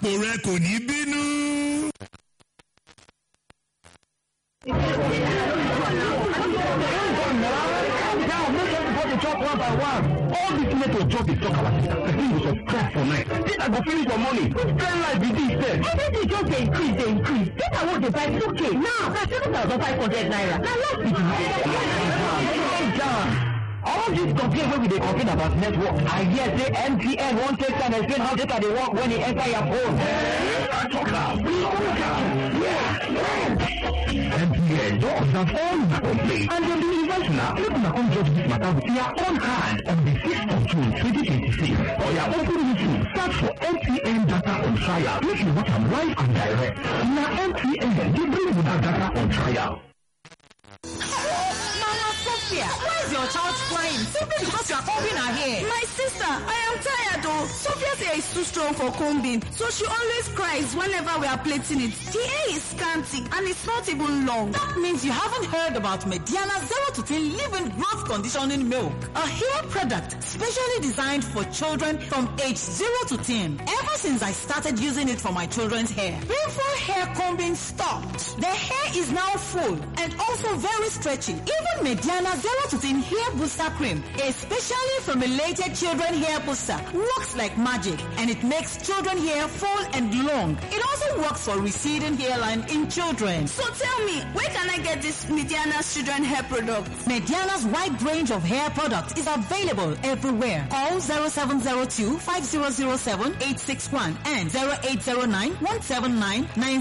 àpò rẹ kò ní bínú. Talk one by one. All this network just dey talk about it. The thing will subscribe for night. This I go finish your money. Spend life with this then. Everything just dey increase. This I want to buy 2K. Now, na 7,500 naira. Na last week. All this complaint wey we dey complain about network, I hear say MTN wan take time explain how data dey work when e enter your phone. MTN don observe all una complaint and dem dey invite una make una come judge this matter with your own hand on the 6th of June 2026. Oya open YouTube, search for MTN data on trial. Make you watch am live and direct. Na MTN dey bring una data on trial. Why is your child crying? Simply because you are combing her hair. My sister, I am tired though. Sophia's hair is too strong for combing, so she always cries whenever we are plaiting it. The hair is scanty and it's not even long. That means you haven't heard about Mediana 0 to 10 Leave-In Growth Conditioning Milk, a hair product specially designed for children from age 0 to 10. Ever since I started using it for my children's hair, painful hair combing stopped. The hair is now full and also very stretchy. Even Mediana 0 to 10 Hair Booster Cream, a specially formulated children hair booster, works like magic and it makes children hair full and long. It also works for receding hairline in children. So tell me, where can I get this Mediana's children hair product? Mediana's wide range of hair products is available everywhere. Call 0702-5007-861 and 0809-179-9